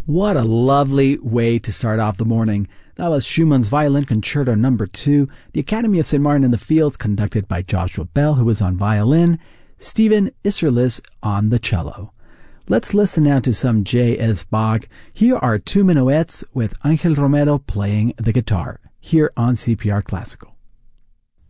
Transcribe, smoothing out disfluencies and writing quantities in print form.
What a lovely way to start off the morning. That was Schumann's Violin Concerto No. 2, the Academy of St. Martin in the Fields, conducted by Joshua Bell, who was on violin, Stephen Isserlis on the cello. Let's listen now to some J.S. Bach. Here are two minuets with Angel Romero playing the guitar, here on CPR Classical.